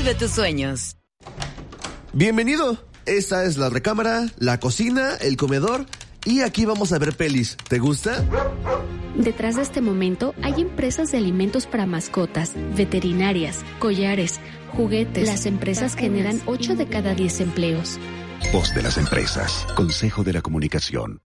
Vive tus sueños. Bienvenido. Esta es la recámara, la cocina, el comedor y aquí vamos a ver pelis. ¿Te gusta? Detrás de este momento hay empresas de alimentos para mascotas, veterinarias, collares, juguetes. Las empresas generan 8 de cada 10 empleos. Voz de las empresas. Consejo de la Comunicación.